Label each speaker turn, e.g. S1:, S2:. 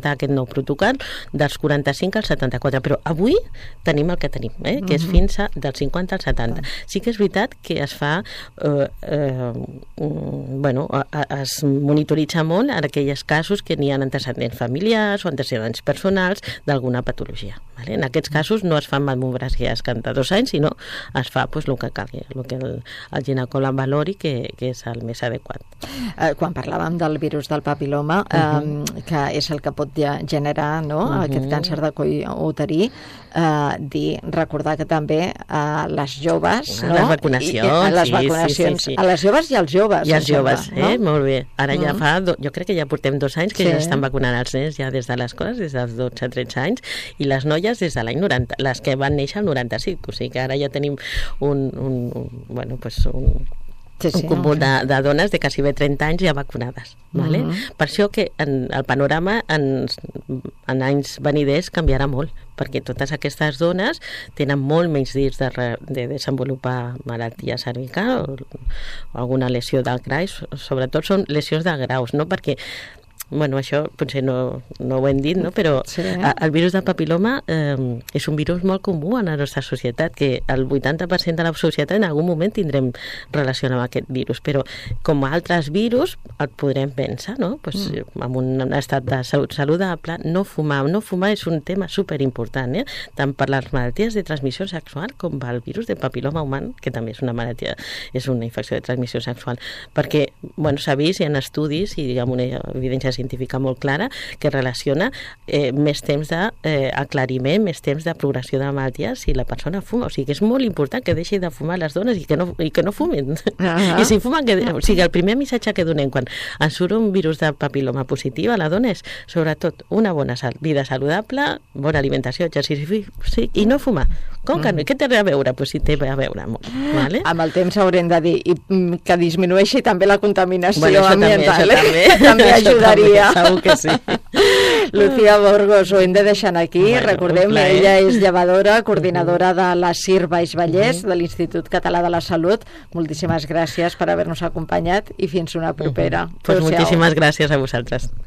S1: d'aquest nou protocol dels 45 als 74, però avui tenim el que tenim, que és fins dels 50 als 70. Sí que és veritat que es fa es monitoritza molt en aquells casos que n'hi ha antecedents familiars o antecedents personals d'alguna patologia. Vale? En aquests casos no es fan mamografies cada 2 anys, sinó es fa el que calgui, el que el ginecòleg valori que és el més adequat.
S2: Quan parlàvem del virus del papil·loma, que és el que pot generar aquest càncer de coll uterí, recordar que també les joves...
S1: Les vacunacions.
S2: A les joves i als joves.
S1: I als joves, molt bé. Ara ja jo crec que ja portem 2 anys que ja estan vacunant els nens ja des de l'escola, des dels 12 a 13 anys, i les noies des de l'any 90, les que van néixer al 95, o sigui que ara ja tenim un cúmul de dones de quasi bé 30 anys ja vacunades. Vale? Per això que el panorama en anys veniders canviarà molt, perquè totes aquestes dones tenen molt menys risc de desenvolupar malaltia cervical o alguna lesió del graus, sobretot són lesions de graus, no? Perquè això potser no ho hem dit, però el virus del papil·loma és un virus molt comú en la nostra societat, que el 80% de la societat en algun moment tindrem relació amb aquest virus, però com a altres virus el podrem vèncer, no? Amb un estat de salut saludable. No fumar és un tema superimportant, tant per les malalties de transmissió sexual com pel virus del papil·loma humà, que també és una malaltia, és una infecció de transmissió sexual, perquè s'ha vist, hi ha estudis i amb una evidència científica molt clara que relaciona més temps d'aclariment, més temps de progressió de la malaltia si la persona fuma. O sigui que és molt important que deixi de fumar les dones i que no fumin. I si fumen, o sigui, el primer missatge que donem quan ens surt un virus de papil·loma positiu a la dona és, sobretot, una bona vida saludable, bona alimentació, exercici i no fumar. Com que no? Què té a veure? Si té a veure molt. Vale?
S2: Amb el temps haurem de dir que disminueixi també la contaminació ambiental. També ajudaria.
S1: Segur que sí.
S2: Lucía Burgos, ho hem de deixar aquí. Recordem que ella és llevadora, coordinadora de la CIR Baix Vallès, de l'Institut Català de la Salut. Moltíssimes gràcies per haver-nos acompanyat i fins una propera.
S1: Moltíssimes gràcies a vosaltres.